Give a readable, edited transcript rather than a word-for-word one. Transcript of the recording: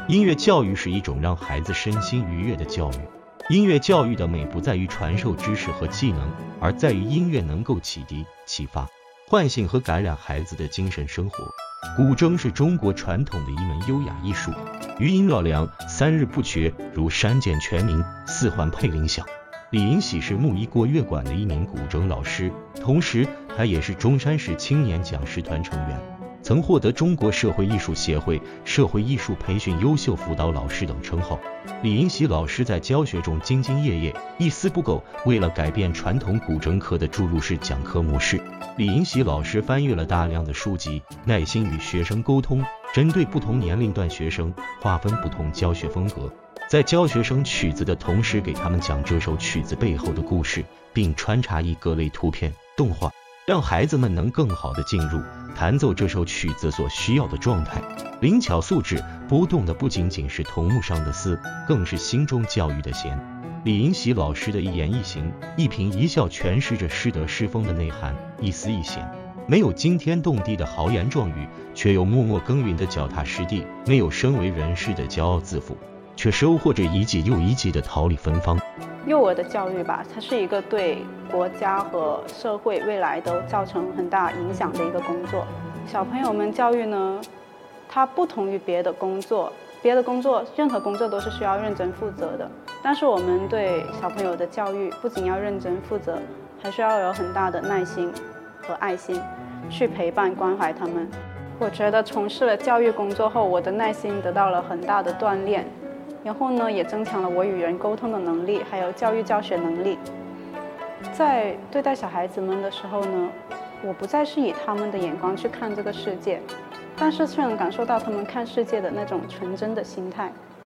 音乐教育是一种让孩子身心愉悦的教育。音乐教育的美不在于传授知识和技能，而在于音乐能够启迪、启发、唤醒和感染孩子的精神生活。古筝是中国传统的一门优雅艺术，余音绕梁，三日不绝，如山涧泉鸣，四环配铃响。李银喜是木一国乐馆的一名古筝老师，同时他也是中山市青年讲师团成员，曾获得中国社会艺术协会社会艺术培训优秀辅导老师等称号。李银喜老师在教学中兢兢业业，一丝不苟。为了改变传统古筝课的注入式讲课模式，李银喜老师翻阅了大量的书籍，耐心与学生沟通，针对不同年龄段学生划分不同教学风格，在教学生曲子的同时，给他们讲这首曲子背后的故事，并穿插各类图片、动画，让孩子们能更好地进入弹奏这首曲子所需要的状态。灵巧素质波动的不仅仅是桐木上的丝，更是心中教育的弦。李银喜老师的一言一行、一颦一笑诠释着师德师风的内涵，一丝一弦，没有惊天动地的豪言壮语，却有默默耕耘的脚踏实地；没有身为人师的骄傲自负，却收获着一季又一季的桃李芬芳。 幼儿的教育吧，它是一个对国家和社会未来都造成很大影响的一个工作。小朋友们教育呢，它不同于别的工作，任何工作都是需要认真负责的。但是我们对小朋友的教育，不仅要认真负责，还需要有很大的耐心和爱心，去陪伴关怀他们。我觉得从事了教育工作后，我的耐心得到了很大的锻炼，然后呢，也增强了我与人沟通的能力，还有教育教学能力。在对待小孩子们的时候呢，我不再是以他们的眼光去看这个世界，但是却能感受到他们看世界的那种纯真的心态。